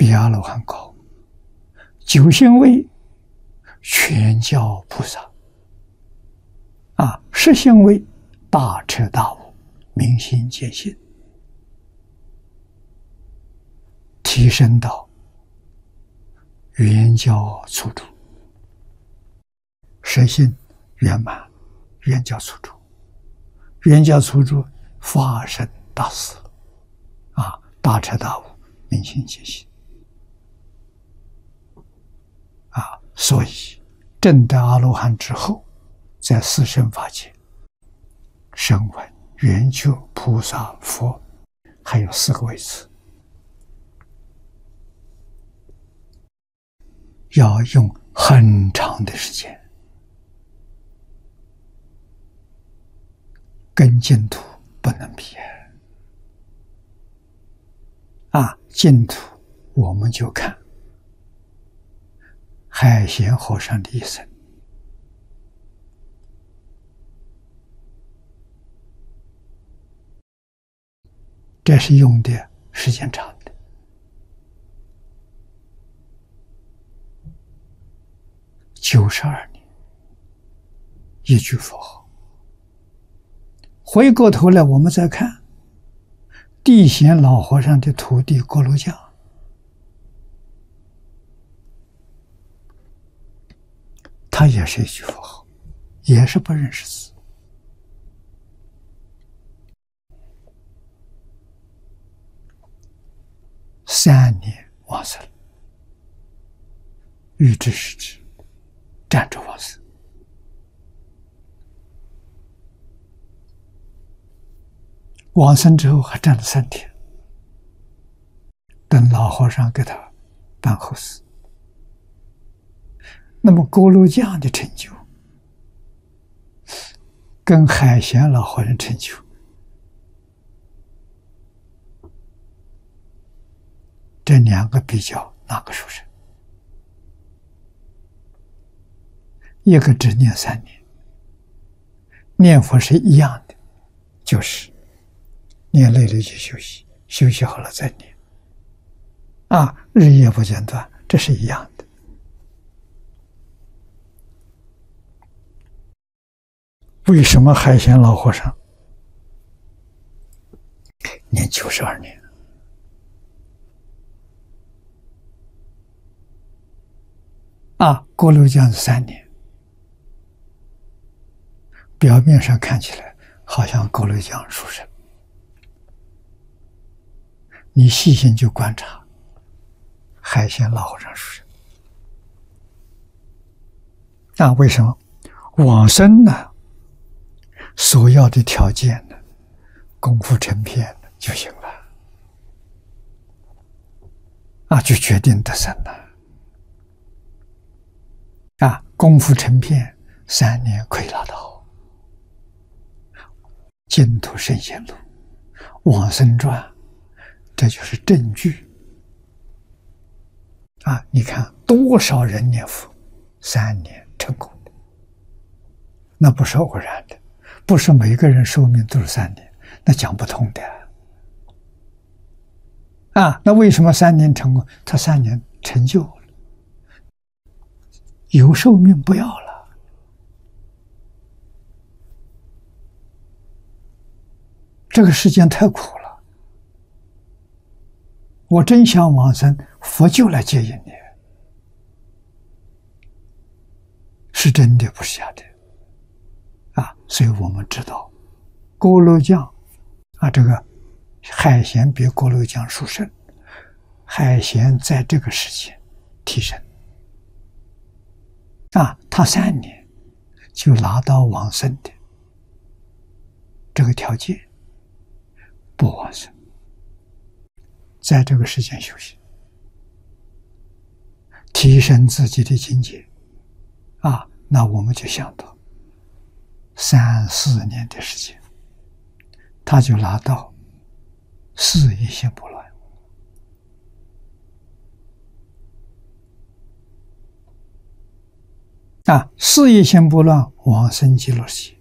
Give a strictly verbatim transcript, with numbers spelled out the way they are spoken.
比阿罗汉高。九心位全教菩萨啊，十心位大彻大悟，明心见性，提升到圆教初住。十心圆满，圆教初住，圆教初住发生大事啊，大彻大悟，明心见性啊，所以证得阿罗汉之后，在四圣法界声闻、缘觉、菩萨、佛，还有四个位次，要用很长的时间。跟净土不能比啊！净土我们就看海贤和尚的一生，这是用的时间长的，九十二年一句佛号。回过头来，我们再看地贤老和尚的徒弟锅炉匠，他也是一句佛号，也是不认识字。三年往生，欲知时至，站着往生。往生之后还站了三天，等老和尚给他办后事。那么锅炉匠的成就跟海贤老和尚成就这两个比较，哪个殊胜？一个只念三年，念佛是一样的，就是念累了就休息，休息好了再念，啊，日夜不间断，这是一样的。为什么海贤老和尚念九十二年？啊，锅炉匠三年，表面上看起来好像锅炉匠殊胜。你细心去观察，海贤老和尚殊胜。那为什么往生呢？所要的条件呢，功夫成片就行了，啊，就决定得生了。啊，功夫成片，三年可以拿到。净土圣贤录、往生传。这就是证据啊！你看多少人念佛三年成功的，那不是偶然的，不是每个人寿命都是三年，那讲不通的啊！那为什么三年成功？他三年成就了，有寿命不要了，这个世间太苦了。我真想往生，佛就来接引你，是真的，不是假的啊！所以我们知道，锅炉匠啊，这个海贤比锅炉匠殊胜，海贤在这个时间提升啊，他三年就拿到往生的这个条件，不往生。在这个时间修行，提升自己的境界啊，那我们就想到三四年的时间，他就拿到四一心不乱啊，四一心不乱往生极乐世界，